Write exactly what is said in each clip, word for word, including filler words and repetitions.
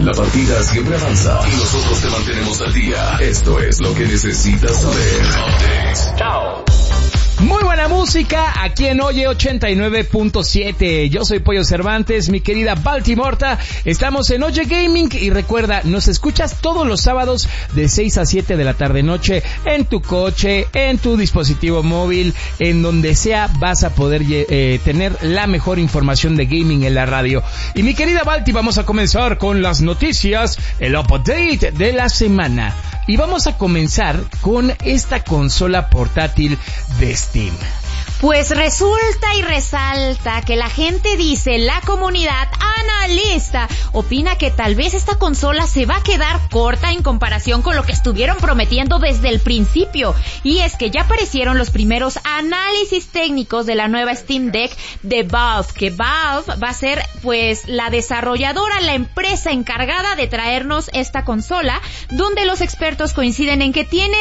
La partida siempre avanza y nosotros te mantenemos al día. Esto es lo que necesitas saber. Chao. Muy buena música aquí en Oye ochenta y nueve punto siete. Yo soy Pollo Cervantes, mi querida Baltimorta. Estamos en Oye Gaming y recuerda, nos escuchas todos los sábados de seis a siete de la tarde noche en tu coche, en tu dispositivo móvil, en donde sea vas a poder eh, tener la mejor información de gaming en la radio. Y mi querida Balti, vamos a comenzar con las noticias, el update de la semana. Y vamos a comenzar con esta consola portátil de Steam. Pues resulta y resalta que la gente dice, la comunidad analista opina que tal vez esta consola se va a quedar corta en comparación con lo que estuvieron prometiendo desde el principio. Y es que ya aparecieron los primeros análisis técnicos de la nueva Steam Deck de Valve, que Valve va a ser pues la desarrolladora, la empresa encargada de traernos esta consola, donde los expertos coinciden en que tiene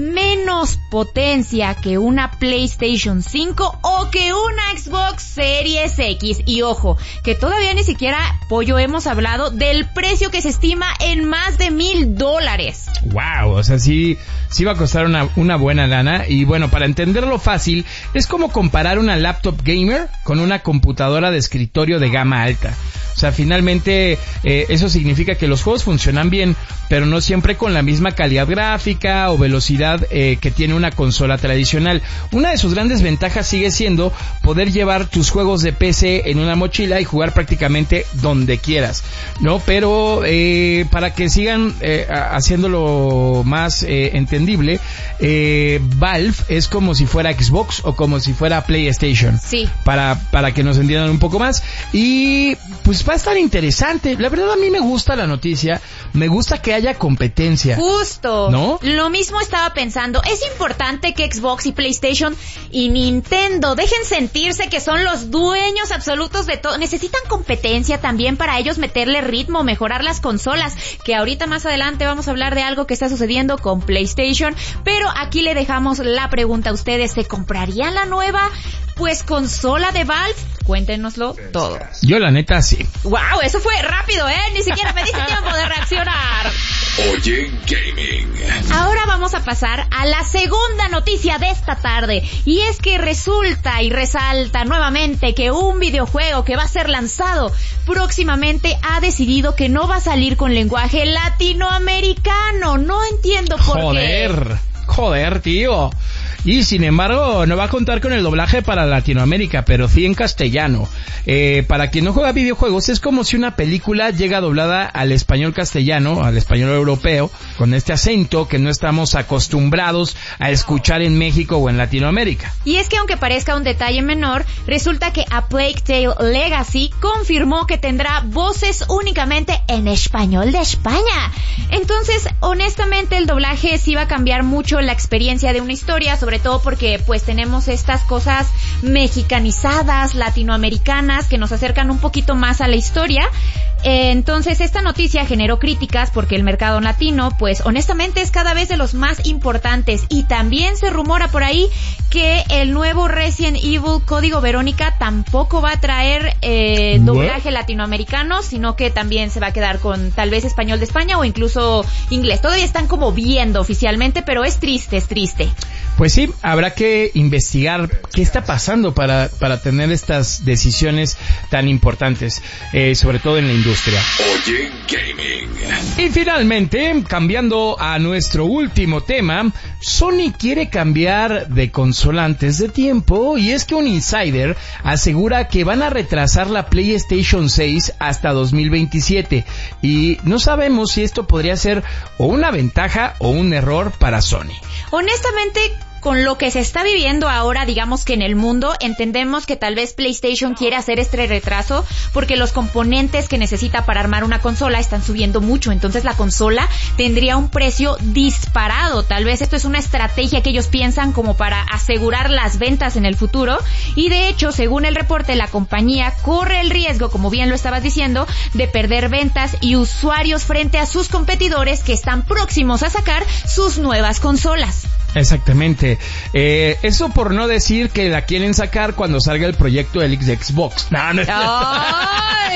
menos potencia que una PlayStation cinco o que una Xbox Series X. Y ojo, que todavía ni siquiera, Pollo, hemos hablado del precio que se estima en más de mil dólares. Wow, o sea, sí, sí va a costar una, una buena lana. Y bueno, para entenderlo fácil, es como comparar una laptop gamer con una computadora de escritorio de gama alta. O sea, finalmente eh, eso significa que los juegos funcionan bien, pero no siempre con la misma calidad gráfica o velocidad eh, que tiene una consola tradicional. Una de sus grandes ventajas sigue siendo poder llevar tus juegos de P C en una mochila y jugar prácticamente donde quieras, ¿no? Pero eh, para que sigan eh, haciéndolo más eh, entendible, eh, Valve es como si fuera Xbox o como si fuera PlayStation. Sí. Para, para que nos entiendan un poco más. Y pues va a estar interesante. La verdad, a mí me gusta la noticia, me gusta que haya competencia. Justo. ¿No? Lo mismo estaba pensando. Es importante que Xbox y PlayStation y Nintendo dejen sentirse que son los dueños absolutos de todo. Necesitan competencia también para ellos meterle ritmo, mejorar las consolas, que ahorita más adelante vamos a hablar de algo que está sucediendo con PlayStation. Pero aquí le dejamos la pregunta a ustedes. ¿Se comprarían la nueva, pues, consola de Valve? Cuéntenoslo todo. Yo la neta sí. Wow, eso fue rápido, ¿eh? Ni siquiera me diste tiempo de reaccionar. Oye Gaming. Ahora vamos a pasar a la segunda noticia de esta tarde. Y es que resulta y resalta nuevamente que un videojuego que va a ser lanzado próximamente ha decidido que no va a salir con lenguaje latinoamericano. No entiendo por joder, qué. Joder, joder, tío. Y sin embargo, no va a contar con el doblaje para Latinoamérica, pero sí en castellano. Eh, para quien no juega videojuegos, es como si una película llega doblada al español castellano, al español europeo, con este acento que no estamos acostumbrados a escuchar en México o en Latinoamérica. Y es que aunque parezca un detalle menor, resulta que A Plague Tale Legacy confirmó que tendrá voces únicamente en español de España. Entonces, honestamente, el doblaje sí va a cambiar mucho la experiencia de una historia, sobre todo porque pues tenemos estas cosas mexicanizadas, latinoamericanas, que nos acercan un poquito más a la historia. Eh, entonces esta noticia generó críticas porque el mercado latino pues honestamente es cada vez de los más importantes, y también se rumora por ahí que el nuevo Resident Evil Código Verónica tampoco va a traer eh, doblaje latinoamericano, sino que también se va a quedar con tal vez español de España o incluso inglés. Todavía están como viendo oficialmente, pero es triste, es triste. Pues sí, habrá que investigar qué está pasando para para tener estas decisiones tan importantes, eh, sobre todo en la industria. Oye Gaming. Y finalmente, cambiando a nuestro último tema, Sony quiere cambiar de consola antes de tiempo, y es que un insider asegura que van a retrasar la PlayStation seis hasta dos mil veintisiete, y no sabemos si esto podría ser o una ventaja o un error para Sony. Honestamente, con lo que se está viviendo ahora, digamos que en el mundo, entendemos que tal vez PlayStation quiere hacer este retraso porque los componentes que necesita para armar una consola están subiendo mucho. Entonces la consola tendría un precio disparado. Tal vez esto es una estrategia que ellos piensan como para asegurar las ventas en el futuro. Y de hecho, según el reporte, la compañía corre el riesgo, como bien lo estabas diciendo, de perder ventas y usuarios frente a sus competidores que están próximos a sacar sus nuevas consolas. Exactamente. Eh, eso por no decir que la quieren sacar cuando salga el proyecto Helix de Xbox. No, no. ¡Ay!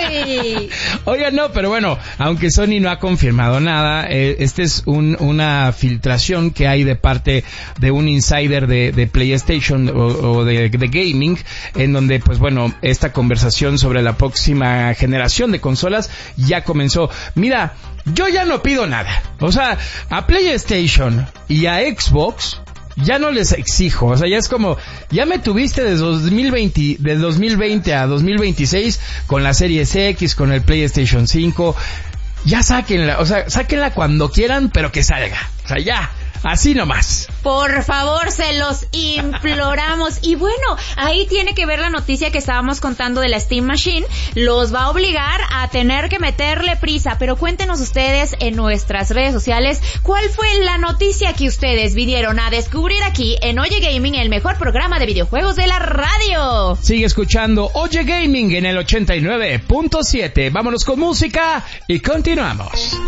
Uy. Oigan, no, pero bueno, aunque Sony no ha confirmado nada, eh, este es un, una filtración que hay de parte de un insider de, de PlayStation o, o de, de gaming, en donde, pues bueno, esta conversación sobre la próxima generación de consolas ya comenzó. Mira, yo ya no pido nada. O sea, a PlayStation y a Xbox ya no les exijo, o sea, ya es como, ya me tuviste de dos mil veinte, de dos mil veinte a dos mil veintiséis con la Series X, con el PlayStation cinco, ya sáquenla, o sea, sáquenla cuando quieran, pero que salga, o sea, ya, así nomás. Por favor, se los imploramos. Y bueno, ahí tiene que ver la noticia que estábamos contando de la Steam Machine. Los va a obligar a tener que meterle prisa. Pero cuéntenos ustedes en nuestras redes sociales cuál fue la noticia que ustedes vinieron a descubrir aquí en Oye Gaming, el mejor programa de videojuegos de la radio. Sigue escuchando Oye Gaming en el ochenta y nueve punto siete. Vámonos con música y continuamos.